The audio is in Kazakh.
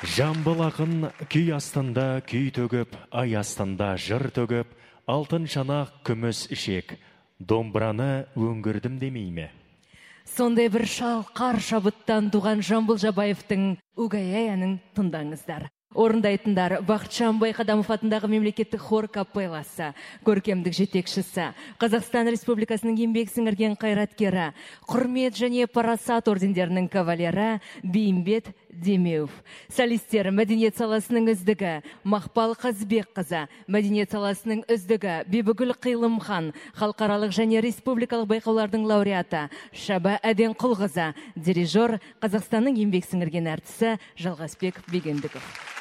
Жамбыл ақын күй астында күй төгіп, ай астында жыр төгіп, алтын шанақ күміс ішек, домбыраны өңгірдім демейме? Сондай бір шалқар шабыттан туған Жамбыл Жабаевтың «Угай-ай» әнін тыңдаңыздар. Орындайтындар Бақытжан Байқадамов атындағы мемлекеттік хор капелласы, көркемдік жетекшісі, Қазақстан Республикасының еңбек сіңірген қайраткері, құрмет және парасат ордендерінің кавалері Бейімбет Демеуов. Солистер мәдениет саласының үздігі Мақпал Қазбекқызы, мәдениет саласының үздігі Бибігүл Қилымхан, халықаралық және республикалық байқаулардың лауреаты Шаба Әденқұлқызы, дирижер Қазақстанның еңбек сіңірген әртісі Жалғасбек Бегендіков.